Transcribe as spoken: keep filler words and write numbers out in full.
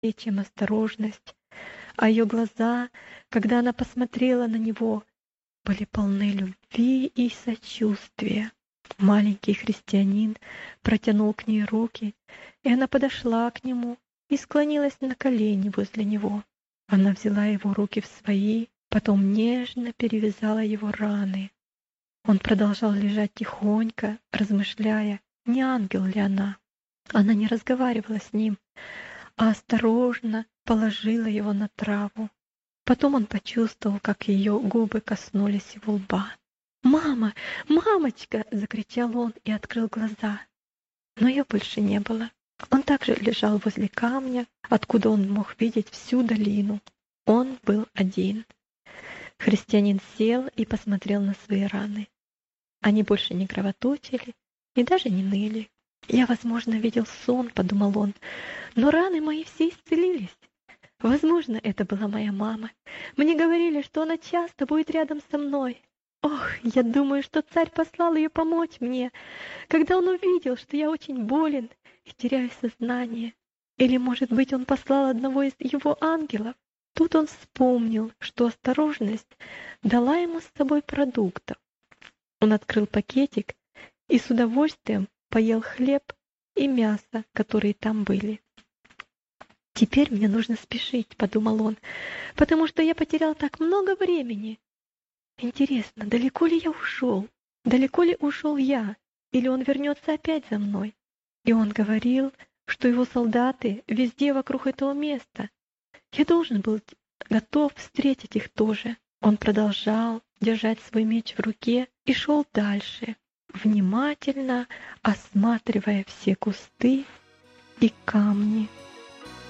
чем осторожность, а ее глаза, когда она посмотрела на него, были полны любви и сочувствия. Маленький христианин протянул к ней руки, и она подошла к нему и склонилась на колени возле него. Она взяла его руки в свои, потом нежно перевязала его раны. Он продолжал лежать тихонько, размышляя, не ангел ли она. Она не разговаривала с ним, а осторожно положила его на траву. Потом он почувствовал, как ее губы коснулись его лба. «Мама! Мамочка!» — закричал он и открыл глаза. Но ее больше не было. Он также лежал возле камня, откуда он мог видеть всю долину. Он был один. Христианин сел и посмотрел на свои раны. Они больше не кровоточили и даже не ныли. «Я, возможно, видел сон», — подумал он, — «но раны мои все исцелились. Возможно, это была моя мама. Мне говорили, что она часто будет рядом со мной. Ох, я думаю, что царь послал ее помочь мне, когда он увидел, что я очень болен и теряю сознание. Или, может быть, он послал одного из его ангелов. Тут он вспомнил, что осторожность дала ему с собой продуктов. Он открыл пакетик и с удовольствием поел хлеб и мясо, которые там были. «Теперь мне нужно спешить», — подумал он, — «потому что я потерял так много времени. Интересно, далеко ли я ушел? Далеко ли ушел я? Или он вернется опять за мной?» И он говорил, что его солдаты везде вокруг этого места. Я должен был готов встретить их тоже. Он продолжал держать свой меч в руке и шел дальше, внимательно осматривая все кусты и камни.